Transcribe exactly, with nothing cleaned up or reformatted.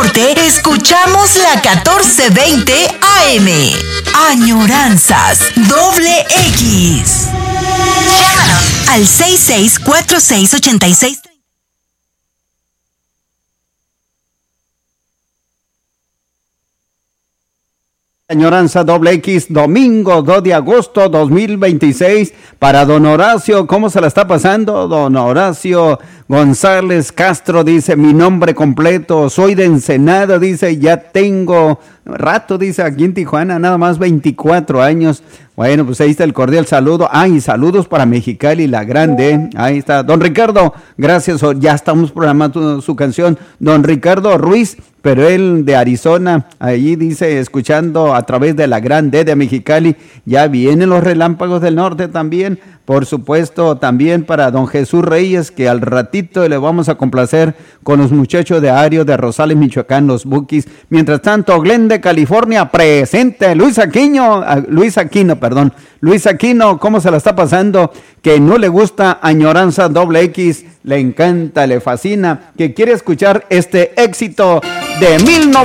Norte, escuchamos la catorce veinte A M. Añoranzas doble X. Llámanos al seis seis cuatro seis ocho seis. Añoranza doble X, domingo dos de agosto dos mil veintiséis, para don Horacio. ¿Cómo se la está pasando? Don Horacio González Castro dice: mi nombre completo, soy de Ensenada, dice, ya tengo rato, dice, aquí en Tijuana, nada más veinticuatro años. Bueno, pues ahí está el cordial saludo. Ah, y saludos para Mexicali la Grande. Ahí está. Don Ricardo, gracias. Ya estamos programando su canción. Don Ricardo Ruiz, pero él de Arizona, allí dice, escuchando a través de la Grande de Mexicali. Ya vienen los relámpagos del norte también. Por supuesto, también para don Jesús Reyes, que al ratito le vamos a complacer con los muchachos de Ario de Rosales, Michoacán, los Bukis. Mientras tanto, Glende, California, presente. Luis Aquino, Luis Aquino, perdón. Luis Aquino, ¿cómo se la está pasando? Que no le gusta Añoranza doble X, le encanta, le fascina, que quiere escuchar este éxito de mil novecientos